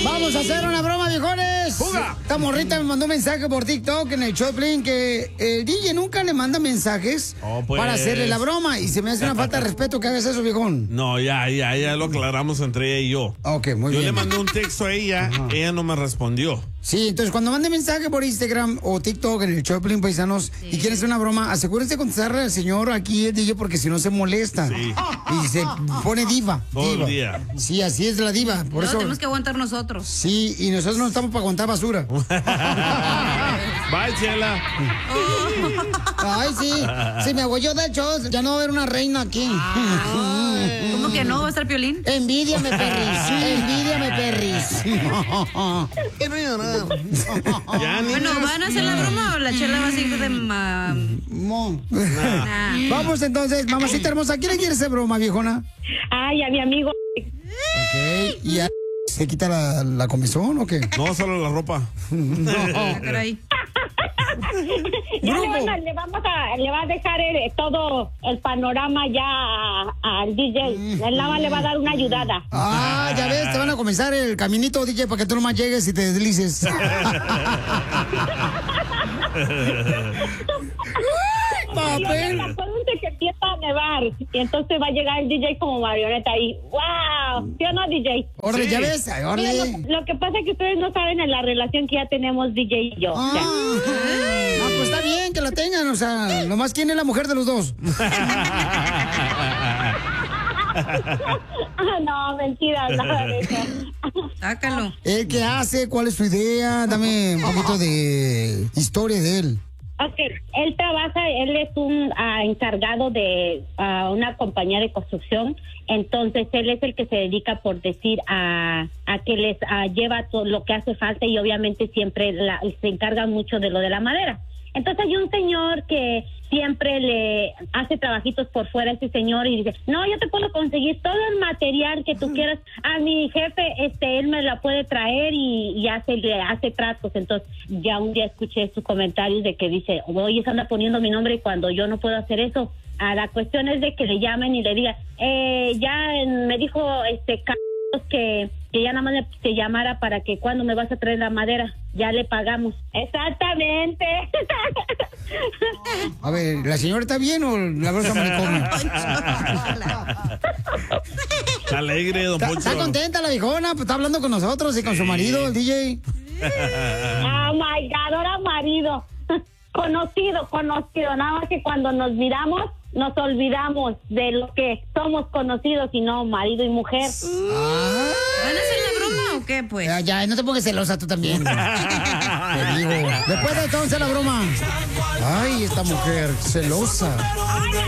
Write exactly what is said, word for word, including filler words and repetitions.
Vamos a hacer una broma, viejones. ¡Fuga! Esta morrita me mandó un mensaje por TikTok en el Choplin que el D J nunca le manda mensajes oh, pues. para hacerle la broma. Y se me hace una falta de respeto que hagas eso, viejón. No, ya, ya, ya lo aclaramos entre ella y yo. Ok, muy yo bien. Yo le mandé un texto a ella, Ajá. ella no me respondió. Sí, entonces cuando mande mensaje por Instagram o TikTok en el Choplin Paisanos sí. y quieres hacer una broma, asegúrense de contestarle al señor aquí el D J porque si no se molesta. Sí. Y se pone diva. Todo diva. el día. Sí, así es la diva. Por no, eso tenemos que aguantar nosotros. Sí, y nosotros no estamos para aguantar basura. Bye, Chela. Ay, sí. Si me voy yo del show, ya no va a haber una reina aquí. Ay. ¿Cómo que no? ¿Va a estar Piolín? Envídiame, perris. Envídiame, perris. Ya, bueno, ¿van a hacer la broma o la Chela va a seguir de ma... Nah. Vamos entonces, mamacita hermosa, ¿quién le quiere hacer broma, viejona? Ay, a mi amigo. Ok, ¿y a... se quita la, la comezón o qué? No, solo la ropa. No. Caray. Ya le, van a, le vamos a le va a dejar el, todo el panorama ya al D J. Él nada más le va a dar una ayudada. Ah, ya ves, te van a comenzar el caminito, D J, para que tú nomás llegues y te deslices. Papel. Acuérdense que empieza a nevar y entonces va a llegar el D J como marioneta y ¡wow! ¿Sí o no, D J? Órale, sí. Ya ves, órale. Lo, lo que pasa es que ustedes no saben en la relación que ya tenemos D J y yo. Ah, o sea. No, pues está bien que la tengan, o sea, nomás quién es la mujer de los dos. No, mentira, nada de eso. Sácalo. ¿El qué hace? ¿Cuál es su idea? Dame un poquito de historia de él. Ok, él trabaja, él es un uh, encargado de uh, una compañía de construcción, entonces él es el que se dedica, por decir, a, a que les uh, lleva todo lo que hace falta y obviamente siempre la, se encarga mucho de lo de la madera. Entonces hay un señor que siempre le hace trabajitos por fuera a ese señor y dice, no, yo te puedo conseguir todo el material que tú quieras. A mi jefe, este, él me la puede traer y, y hace, le hace tratos. Entonces ya un día escuché sus comentarios de que dice, oye, se anda poniendo mi nombre cuando yo no puedo hacer eso. A la cuestión es de que le llamen y le digan, eh, ya me dijo este que que ya nada más le, te llamara para que cuando me vas a traer la madera, ya le pagamos. Exactamente. A ver, ¿la señora está bien o la brosa maricona? Está alegre, don Poncho. Está contenta la viejona, pues está hablando con nosotros y con sí. su marido, el D J. Oh my God, ahora marido. Conocido, conocido. Nada más que cuando nos miramos, nos olvidamos de lo que somos conocidos y no marido y mujer. Ah. ¿Van a hacer la broma o qué, pues? Ya, ya, no te pongas celosa tú también. Te digo. Después de entonces la broma. Ay, esta mujer celosa.